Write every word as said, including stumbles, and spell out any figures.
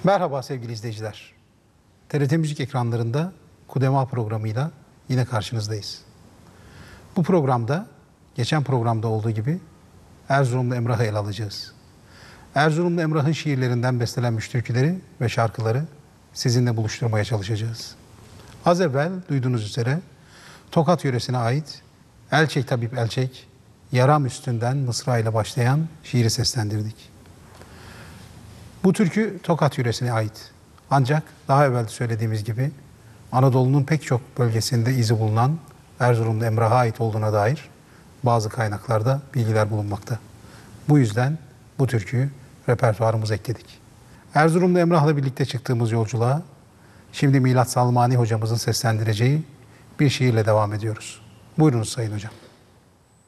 Merhaba sevgili izleyiciler. T R T Müzik ekranlarında Kudema programıyla yine karşınızdayız. Bu programda geçen programda olduğu gibi Erzurumlu Emrah'ı ele alacağız. Erzurumlu Emrah'ın şiirlerinden bestelenmiş türküleri ve şarkıları sizinle buluşturmaya çalışacağız. Az evvel duyduğunuz üzere Tokat yöresine ait Elçek Tabip Elçek, Yaram Üstünden Mısra ile başlayan şiiri seslendirdik. Bu türkü Tokat yöresine ait. Ancak daha evvel söylediğimiz gibi Anadolu'nun pek çok bölgesinde izi bulunan Erzurumlu Emrah'a ait olduğuna dair bazı kaynaklarda bilgiler bulunmakta. Bu yüzden bu türküyü repertuarımıza ekledik. Erzurumlu Emrah'la birlikte çıktığımız yolculuğa şimdi Milat Salmani hocamızın seslendireceği bir şiirle devam ediyoruz. Buyurunuz Sayın Hocam.